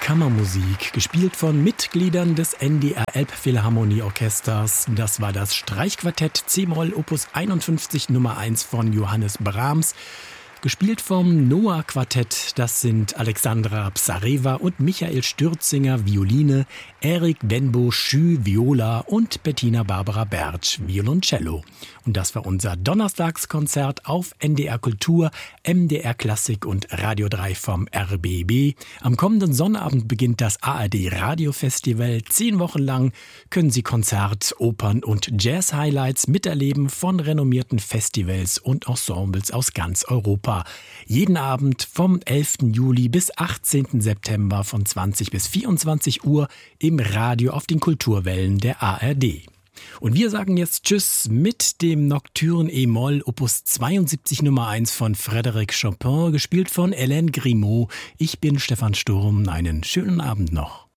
Kammermusik, gespielt von Mitgliedern des NDR Elbphilharmonieorchesters. Das war das Streichquartett C-Moll Opus 51 Nummer 1 von Johannes Brahms. Gespielt vom Noah-Quartett, das sind Alexandra Psarewa und Michael Stürzinger, Violine, Erik Benbow, Schü, Viola und Bettina Barbara Bertsch, Violoncello. Und das war unser Donnerstagskonzert auf NDR Kultur, MDR Klassik und Radio 3 vom RBB. Am kommenden Sonnabend beginnt das ARD Radiofestival. 10 Wochen lang können Sie Konzert-, Opern- und Jazz-Highlights miterleben von renommierten Festivals und Ensembles aus ganz Europa. Jeden Abend vom 11. Juli bis 18. September von 20 bis 24 Uhr im Radio auf den Kulturwellen der ARD. Und wir sagen jetzt Tschüss mit dem Nocturne E-Moll Opus 72 Nummer 1 von Frédéric Chopin, gespielt von Hélène Grimaud. Ich bin Stefan Sturm. Einen schönen Abend noch.